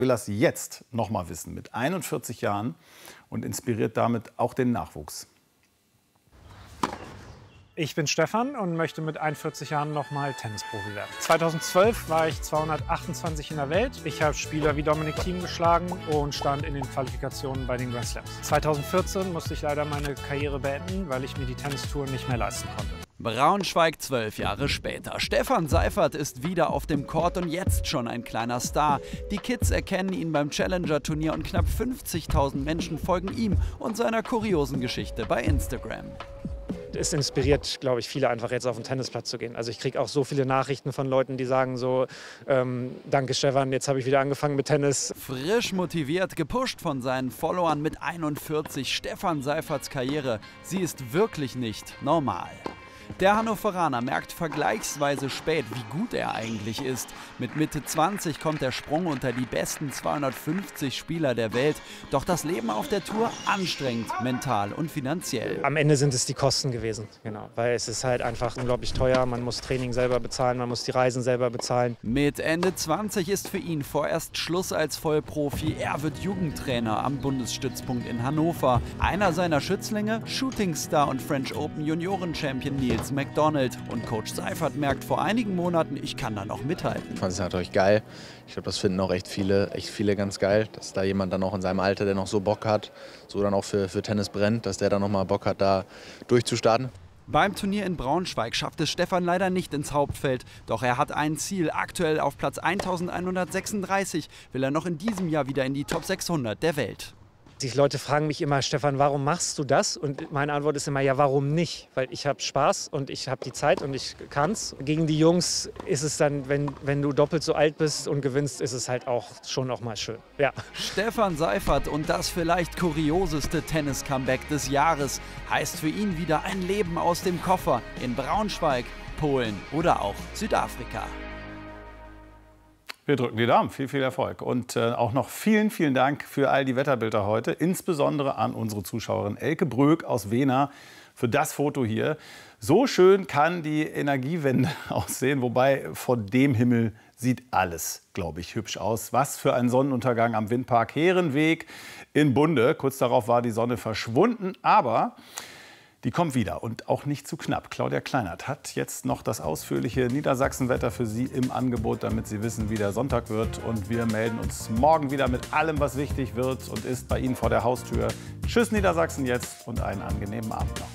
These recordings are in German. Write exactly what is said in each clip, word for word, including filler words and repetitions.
will das jetzt noch mal wissen, mit einundvierzig Jahren, und inspiriert damit auch den Nachwuchs. Ich bin Stefan und möchte mit einundvierzig Jahren noch mal Tennisprofi werden. zweitausendzwölf war ich zweihundertachtundzwanzig in der Welt. Ich habe Spieler wie Dominic Thiem geschlagen und stand in den Qualifikationen bei den Grand Slams. zweitausendvierzehn musste ich leider meine Karriere beenden, weil ich mir die Tennistour nicht mehr leisten konnte. Braunschweig zwölf Jahre später. Stefan Seiffert ist wieder auf dem Court und jetzt schon ein kleiner Star. Die Kids erkennen ihn beim Challenger-Turnier und knapp fünfzigtausend Menschen folgen ihm und seiner kuriosen Geschichte bei Instagram. Es inspiriert, glaube ich, viele einfach jetzt auf den Tennisplatz zu gehen. Also ich kriege auch so viele Nachrichten von Leuten, die sagen so, ähm, danke Stefan, jetzt habe ich wieder angefangen mit Tennis. Frisch motiviert, gepusht von seinen Followern mit einundvierzig, Stefan Seiferts Karriere. Sie ist wirklich nicht normal. Der Hannoveraner merkt vergleichsweise spät, wie gut er eigentlich ist. Mit Mitte zwanzig kommt der Sprung unter die besten zweihundertfünfzig Spieler der Welt. Doch das Leben auf der Tour anstrengend, mental und finanziell. Am Ende sind es die Kosten gewesen, genau, weil es ist halt einfach unglaublich teuer. Man muss Training selber bezahlen, man muss die Reisen selber bezahlen. Mit Ende zwanzig ist für ihn vorerst Schluss als Vollprofi. Er wird Jugendtrainer am Bundesstützpunkt in Hannover. Einer seiner Schützlinge, Shootingstar und French Open Junioren-Champion Nils McDonald. Und Coach Seiffert merkt vor einigen Monaten, ich kann da noch mithalten. Das ist natürlich geil. Ich glaube, das finden auch echt viele, echt viele ganz geil, dass da jemand dann auch in seinem Alter, der noch so Bock hat, so dann auch für, für Tennis brennt, dass der dann noch mal Bock hat, da durchzustarten. Beim Turnier in Braunschweig schafft es Stefan leider nicht ins Hauptfeld. Doch er hat ein Ziel. Aktuell auf Platz eintausendeinhundertsechsunddreißig will er noch in diesem Jahr wieder in die Top sechshundert der Welt. Die Leute fragen mich immer, Stefan, warum machst du das? Und meine Antwort ist immer, ja, warum nicht? Weil ich habe Spaß und ich habe die Zeit und ich kann's. Gegen die Jungs ist es dann, wenn, wenn du doppelt so alt bist und gewinnst, ist es halt auch schon auch mal schön. Ja. Stefan Seiffert und das vielleicht kurioseste Tennis-Comeback des Jahres heißt für ihn wieder ein Leben aus dem Koffer in Braunschweig, Polen oder auch Südafrika. Wir drücken die Daumen. Viel, viel Erfolg. Und äh, auch noch vielen, vielen Dank für all die Wetterbilder heute. Insbesondere an unsere Zuschauerin Elke Bröck aus Wena für das Foto hier. So schön kann die Energiewende aussehen. Wobei vor dem Himmel sieht alles, glaube ich, hübsch aus. Was für ein Sonnenuntergang am Windpark Herrenweg in Bunde. Kurz darauf war die Sonne verschwunden. Aber die kommt wieder und auch nicht zu knapp. Claudia Kleinert hat jetzt noch das ausführliche Niedersachsenwetter für Sie im Angebot, damit Sie wissen, wie der Sonntag wird. Und wir melden uns morgen wieder mit allem, was wichtig wird und ist bei Ihnen vor der Haustür. Tschüss Niedersachsen jetzt und einen angenehmen Abend noch.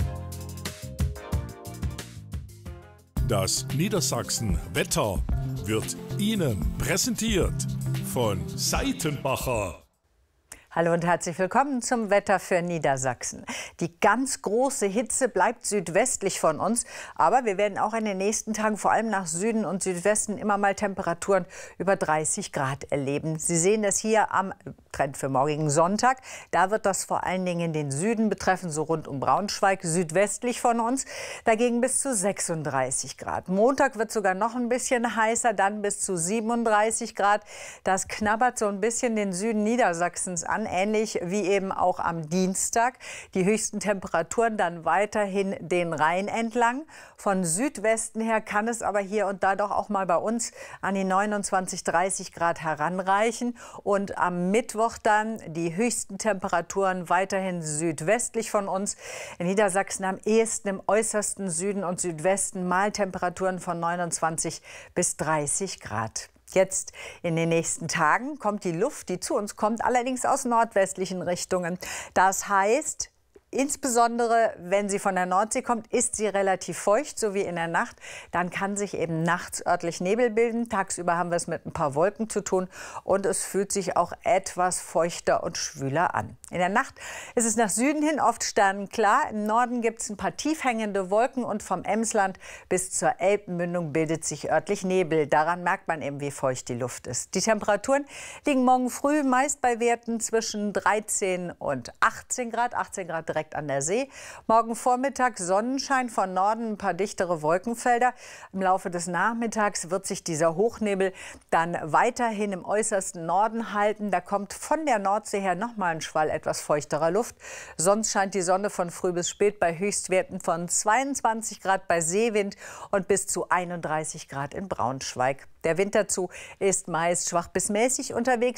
Das Niedersachsen-Wetter wird Ihnen präsentiert von Seitenbacher. Hallo und herzlich willkommen zum Wetter für Niedersachsen. Die ganz große Hitze bleibt südwestlich von uns, aber wir werden auch in den nächsten Tagen vor allem nach Süden und Südwesten immer mal Temperaturen über dreißig Grad erleben. Sie sehen das hier am Trend für morgigen Sonntag. Da wird das vor allen Dingen den Süden betreffen, so rund um Braunschweig, südwestlich von uns. Dagegen bis zu sechsunddreißig Grad. Montag wird sogar noch ein bisschen heißer, dann bis zu siebenunddreißig Grad. Das knabbert so ein bisschen den Süden Niedersachsens an, ähnlich wie eben auch am Dienstag. Die höchsten Temperaturen dann weiterhin den Rhein entlang. Von Südwesten her kann es aber hier und da doch auch mal bei uns an die neunundzwanzig, dreißig Grad heranreichen. Und am Mittwoch dann die höchsten Temperaturen weiterhin südwestlich von uns. In Niedersachsen am ehesten im äußersten Süden und Südwesten mal Temperaturen von neunundzwanzig bis dreißig Grad. Jetzt in den nächsten Tagen kommt die Luft, die zu uns kommt, allerdings aus nordwestlichen Richtungen. Das heißt, insbesondere wenn sie von der Nordsee kommt, ist sie relativ feucht, so wie in der Nacht. Dann kann sich eben nachts örtlich Nebel bilden. Tagsüber haben wir es mit ein paar Wolken zu tun und es fühlt sich auch etwas feuchter und schwüler an. In der Nacht ist es nach Süden hin oft sternenklar. Im Norden gibt es ein paar tief hängende Wolken und vom Emsland bis zur Elbmündung bildet sich örtlich Nebel. Daran merkt man eben, wie feucht die Luft ist. Die Temperaturen liegen morgen früh meist bei Werten zwischen dreizehn und achtzehn Grad, achtzehn Grad direkt an der See. Morgen Vormittag Sonnenschein, von Norden ein paar dichtere Wolkenfelder. Im Laufe des Nachmittags wird sich dieser Hochnebel dann weiterhin im äußersten Norden halten. Da kommt von der Nordsee her noch mal ein Schwall etwas feuchterer Luft. Sonst scheint die Sonne von früh bis spät bei Höchstwerten von zweiundzwanzig Grad bei Seewind und bis zu einunddreißig Grad in Braunschweig. Der Wind dazu ist meist schwach bis mäßig unterwegs.